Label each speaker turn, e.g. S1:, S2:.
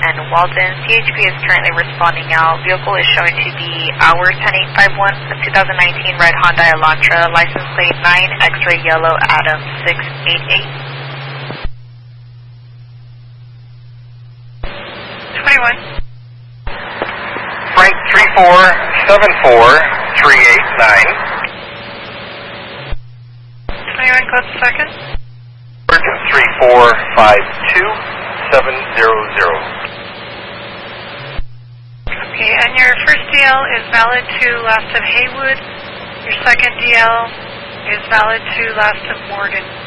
S1: and Walden. CHP is currently responding out. Vehicle is showing to be Hours 10851, a 2019 red Honda Elantra, license plate 9 X-ray yellow Adam 688. 21.
S2: Frank 3474389.
S1: 21, code second.
S2: 3452700.
S1: Okay, and your first DL is valid to last of Haywood. Your second DL is valid to last of Morgan.